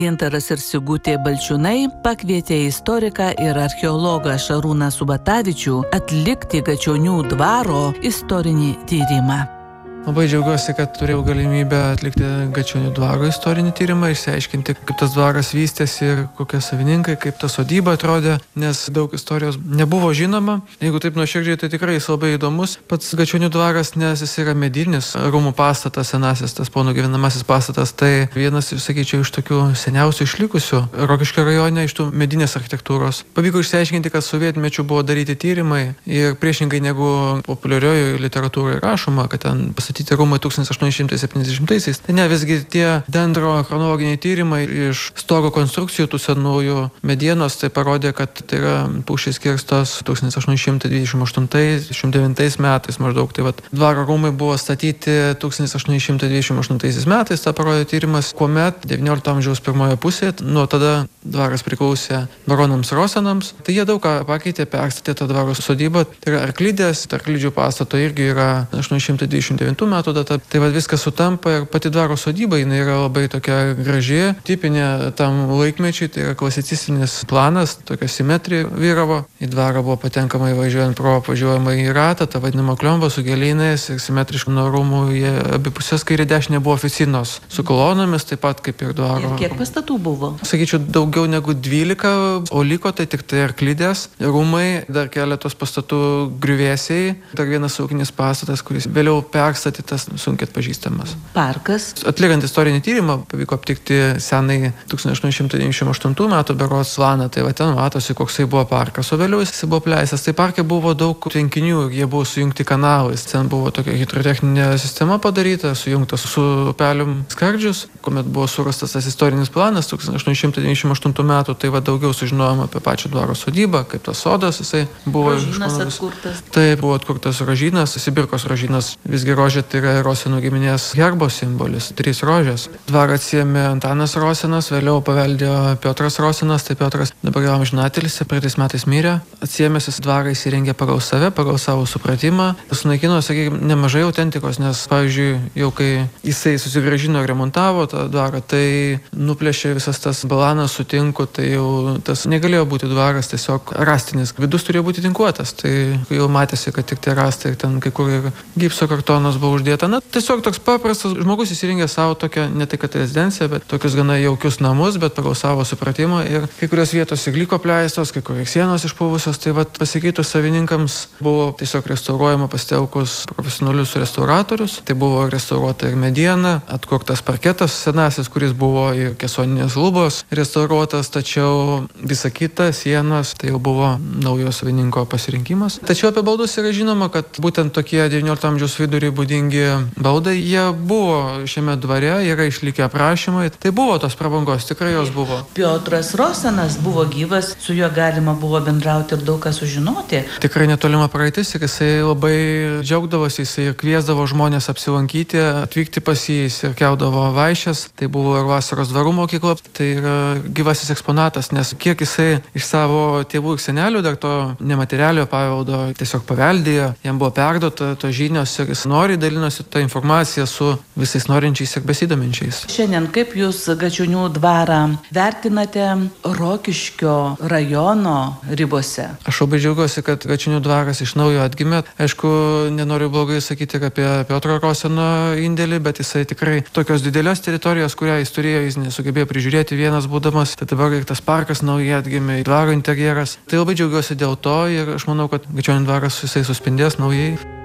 Gintaras ir Sigutė Balčiūnai pakvietė istoriką ir archeologą Šarūną Subatavičių atlikti Gačionių dvaro istorinį tyrimą. Labai džiaugiuosi, kad turėjau galimybę atlikti Gačionių dvaro istorinį tyrimą, išsiaiškinti, kaip tas dvaras vystėsi ir kokie savininkai, kaip ta sodyba atrodė, nes daug istorijos nebuvo žinoma. Jeigu taip nuoširdžiai, tai tikrai jis labai įdomus. Pats Gačionių dvaras, nes jis yra medinis, rūmų pastatas, senasis, tas pono gyvenamasis pastatas, tai vienas, sakyčiau, iš tokių seniausių išlikusių Rokiškio rajone iš tų medinės architektūros. Pavyko išsiaiškinti, kad sovietmečiu buvo daryti tyrimai ir priešingai negu populiariojoje literatūroje rašoma, kad ten pastatyti rūmai 1870-aisiais. Tai ne, visgi tie dendrochronologiniai tyrimai iš stogo konstrukcijų tų senųjų medienos tai parodė, kad tai yra pušys kirstos 1828-1829 metais maždaug. Tai vat, dvaro rūmai buvo statyti 1828 metais, tą parodė tyrimas, kuomet 19 amžiaus pirmoje pusėje, nuo tada dvaras priklausė baronams Rosenams. Tai jie daug ką pakeitė, perstatė tą dvaro sodybą. Tai yra Arklidės, Arklidžių pastato irgi yra 829 metų data. Tai vad viskas sutampa ir pati dvaro sodyba, jinai yra labai tokia graži, tipinė tam laikmečiui, tai yra klasicistinis planas, tokia simetrija vyravo. Į dvarą buvo patenkama įvažiuojant pro apvažiuojamą į ratą, tą vadinamą kliomba su gėlynais ir simetriškai nuo rūmų jie abi pusės kairė dešinė buvo oficinos su kolonomis, taip pat kaip ir dvaro. Ir kiek pastatų buvo? Sakyčiau, daugiau negu 12, o liko tai tik tai Arklidės rūmai, dar keletos pastatų griuvėsiai, dar vienas ūkinis pastatas, kuris vėliau perstatytas sunkiai atpažįstamas. Parkas. Atliekant istorinį tyrimą pavyko aptikti senai 1898 metų berods planą, tai va ten matosi, koksai buvo parkas, o vėliau jis buvo pleistas. Tai parke buvo daug tvenkinių ir jie buvo sujungti kanalais. Ten buvo tokia hidrotechninė sistema padaryta, sujungta su upelium skardžius, kuomet buvo surastas tas istorinis planas 1898 metų, tai va daugiau sužinojom apie pačią dvaro sodybą, kaip tas sodas, jisai buvo atkurtas. Tai buvo atkurtas rožynas, Sibirkos rožynas. Visgi rožė tai yra Rosenų giminės herbo simbolis, 3 rožės. Dvarą atsiėmė Antanas Rosenas, vėliau paveldėjo Piotras Rosenas, tai Piotras dabar jau amžinatilsį, praeitais metais mirė. Atsiėmęs jis dvarą įsirengė pagal save, pagal savo supratimą. Sunaikino, sakykime, nemažai autentikos, nes, pavyzdžiui, jau kai jisai susigrąžino ir remontavo tą dvarą, tai nuplėšė visas tas balanas, sutinku, tai jau tas negalėjo būti dvaras tiesiog rastinis. Vidus turėjo būti tinkuotas, tai jau matėsi, kad tik tie rastai, ten kai kur ir gipso kartonas buvo uždėta. Na, tiesiog toks paprastas žmogus įsirengė savo tokią, ne tai kad rezidenciją, bet tokius gana jaukius namus, bet pagal savo supratimą. Ir kai kurios vietos ir liko pleistos, kai kurios sienos išpuvusios, tai vat pasikeitus savininkams buvo tiesiog restauruojama pasitelkus profesionalius restauratorius. Tai buvo restauruota ir mediena, atkurtas parketas senasis, kuris buvo ir kesoninės lubos restauruotas, tačiau visa kita sienos tai jau buvo naujo savininko pasirinkimas. Tačiau apie baldus yra žinoma, kad būtent tokie 19 amžiaus vidurį būdingi baldai, jie buvo šiame dvare, yra išlikę aprašymai. Tai buvo tos prabangos, tikrai jos buvo. Piotras Rosenas buvo gyvas, su juo galima buvo bendrauti ir daug ką sužinoti. Tikrai netolima praeitis ir jisai labai džiaugdavosi, jisai kviesdavo žmonės apsilankyti, atvykti pas jį, jis ir keldavo vaišes. Tai buvo ir vasaros dvarų mokykla, tai yra gyvasis eksponatas, nes kiek jisai iš savo tėvų ir senelių dar to nematerialio paveldo tiesiog paveldėjo, jam buvo perduota to žinios ir jis nori dalinosi tą informaciją su visais norinčiais ir besidominčiais. Šiandien kaip jūs Gačionių dvarą vertinate Rokiškio rajono ribose? Aš labai džiaugiuosi, kad Gačionių dvaras iš naujo atgimė. Aišku, nenoriu blogai sakyti apie Piotro Roseno indėlį, bet jisai tikrai tokios didelės teritorijos, kurią jis turėjo, jis nesugebėjo prižiūrėti vienas būdamas. Tai dabar ir tas parkas naujai atgimė, dvaro interjeras. Tai labai džiaugiuosi dėl to ir aš manau, kad Gačionių dvaras jisai suspindės naujai.